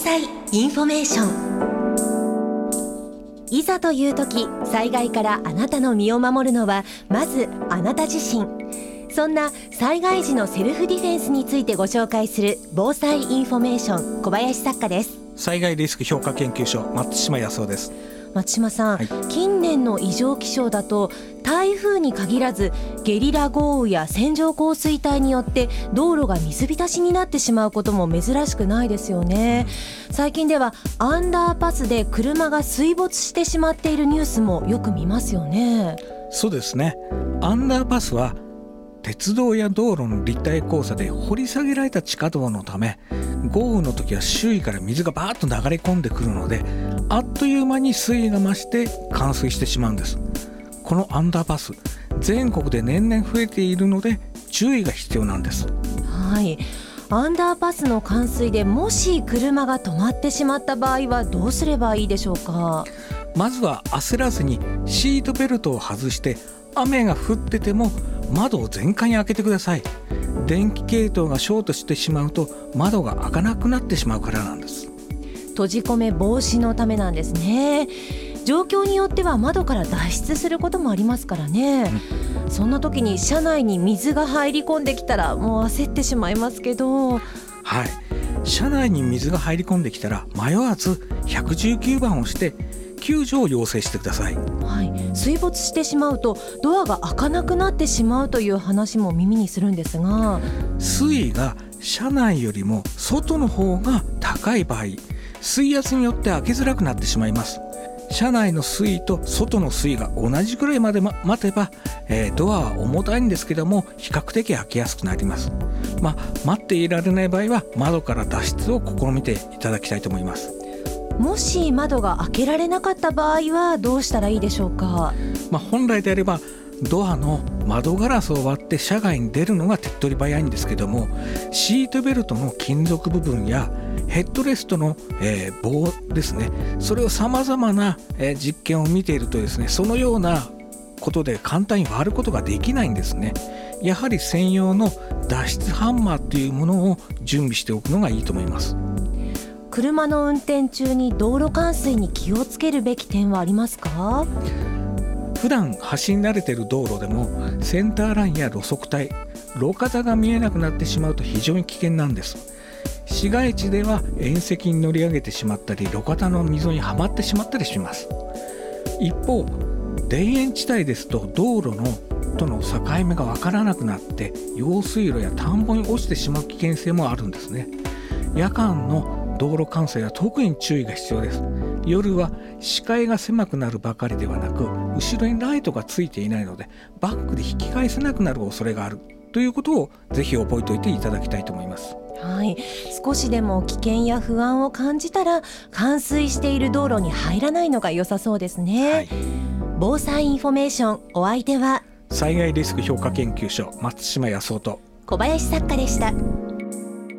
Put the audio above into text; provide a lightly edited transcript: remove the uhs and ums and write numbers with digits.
災インフォメーション。いざという時、災害からあなたの身を守るのはまずあなた自身。そんな災害時のセルフディフェンスについてご紹介する防災インフォメーション、小林作家です。 災害リスク評価研究所、松島康夫です。 松島さん、近年の異常気象だと台風に限らずゲリラ豪雨や線状降水帯によって道路が水浸しになってしまうことも珍しくないですよね。最近ではアンダーパスで車が水没してしまっているニュースもよく見ますよね。 そうですね。アンダーパスは鉄道や道路の立体交差で掘り下げられた地下道のため、豪雨の時は周囲から水がバーッと流れ込んでくるので、あっという間に水位が増して冠水してしまうんです。このアンダーパス、全国で年々増えているので注意が必要なんです。 はい、アンダーパスの冠水でもし車が止まってしまった場合はどうすればいいでしょうか。 まずは焦らずにシートベルトを外して、雨が降ってても窓を全開に開けてください。電気系統がショートしてしまうと窓が開かなくなってしまうからなんです。 閉じ込め防止のためなんですね。状況によっては窓から脱出することもありますからね。そんな時に車内に水が入り込んできたらもう焦ってしまいますけど。 はい、車内に水が入り込んできたら迷わず119番をして救助を要請してください。 はい、水没してしまうとドアが開かなくなってしまうという話も耳にするんですが、 水位が車内よりも外の方が高い場合、水圧によって開けづらくなってしまいます。車内の水位と外の水位が同じくらいまで待てば、ドアは重たいんですけども比較的開けやすくなります。待っていられない場合は窓から脱出を試みていただきたいと思います。 もし窓が開けられなかった場合はどうしたらいいでしょうか。 本来であればドアの窓ガラスを割って車外に出るのが手っ取り早いんですけども、シートベルトの金属部分やヘッドレストの、棒ですね、それをさまざまな、実験を見ているとですね、そのようなことで簡単に割ることができないんですね。やはり専用の脱出ハンマーというものを準備しておくのがいいと思います。 車の運転中に道路冠水に気をつけるべき点はありますか。 普段走り慣れている道路でもセンターラインや路側帯、路肩が見えなくなってしまうと非常に危険なんです。市街地では縁石に乗り上げてしまったり、路肩の溝にはまってしまったりします。一方、田園地帯ですと道路との境目が分からなくなって用水路や田んぼに落ちてしまう危険性もあるんですね。夜間の道路冠水は特に注意が必要です。夜は視界が狭くなるばかりではなく、後ろにライトがついていないのでバックで引き返せなくなる恐れがあるということをぜひ覚えておいていただきたいと思います。 はい、少しでも危険や不安を感じたら冠水している道路に入らないのが良さそうですね。はい、防災インフォメーション、お相手は災害リスク評価研究所、松島康夫と小林作家でした。